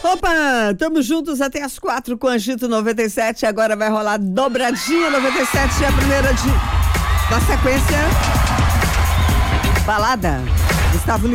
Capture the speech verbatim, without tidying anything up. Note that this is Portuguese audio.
Opa, tamo juntos até as quatro com Agito noventa e sete. Agora vai rolar dobradinha noventa e sete, a primeira de... na sequência, balada. Gustavo